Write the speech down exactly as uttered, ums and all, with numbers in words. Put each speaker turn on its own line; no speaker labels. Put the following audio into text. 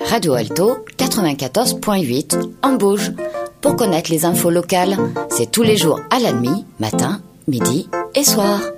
Radio Alto quatre-vingt-quatorze point huit en Bauge. Pour connaître les infos locales, c'est tous les jours à la nuit, matin, midi et soir.